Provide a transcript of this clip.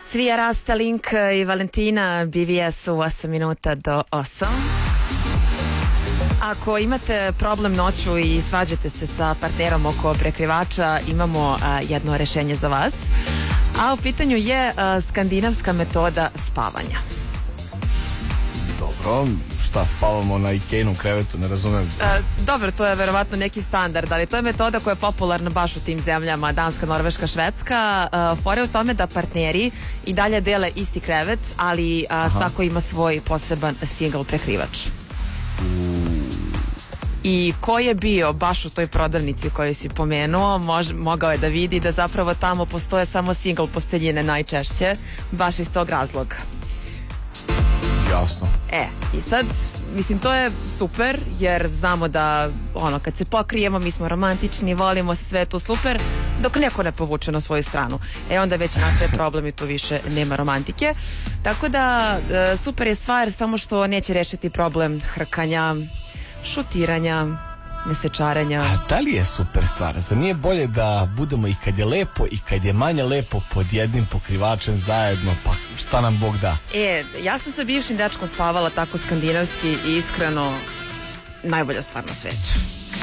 Cvija Rastalink i Valentina BVS u 8 minuta do 8. Ako imate problem noću i svađate se sa partnerom oko prekrivača, imamo jedno rešenje za vas. A u pitanju je skandinavska metoda spavanja. Dobro, šta, spavamo na Ikejnom krevetu, ne razumem. Dobro, to je verovatno neki standard, ali to je metoda koja je popularna baš u tim zemljama, Danska, Norveška, Švedska. Fora je u tome da partneri i dalje dele isti krevet, ali svako ima svoj poseban single prekrivač. I ko je bio baš u toj prodavnici koju si pomenuo, mogao je da vidi da zapravo tamo postoje samo single posteljine najčešće, baš iz tog razloga. Jasno. I sad, mislim, to je super, jer znamo da, kad se pokrijemo, mi smo romantični, volimo se, sve je to super, dok neko ne povuče na svoju stranu. Onda već nastaje problem i tu više nema romantike. Tako da, super je stvar, samo što neće rešiti problem hrkanja, šutiranja, mesečarenja. A da li je super stvar? Zar nije bolje da budemo i kad je lepo i kad je manje lepo pod jednim pokrivačem zajedno, pa šta nam Bog da? Ja sam sa bivšim dečkom spavala tako skandinavski i iskreno najbolja stvar na svetu.